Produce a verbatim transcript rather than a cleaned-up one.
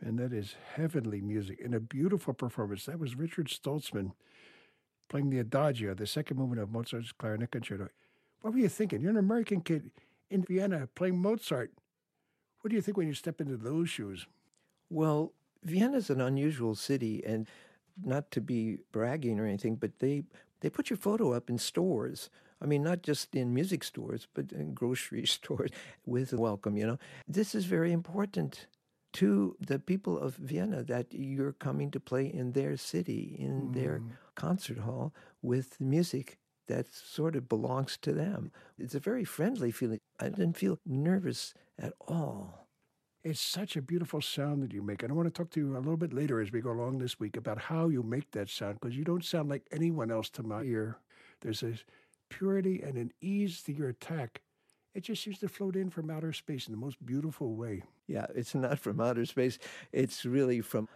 And that is heavenly music and a beautiful performance. That was Richard Stoltzman playing the Adagio, the second movement of Mozart's Clarinet Concerto. What were you thinking? You're an American kid in Vienna playing Mozart. What do you think when you step into those shoes? Well, Vienna's an unusual city, and not to be bragging or anything, but they, they put your photo up in stores. I mean, not just in music stores, but in grocery stores with a welcome, you know. This is very important to the people of Vienna that you're coming to play in their city, in mm. their concert hall with music that sort of belongs to them. It's a very friendly feeling. I didn't feel nervous at all. It's such a beautiful sound that you make. And I want to talk to you a little bit later as we go along this week about how you make that sound, because you don't sound like anyone else to my ear. There's a purity and an ease to your attack. It just seems to float in from outer space in the most beautiful way. Yeah, it's not from outer space. It's really from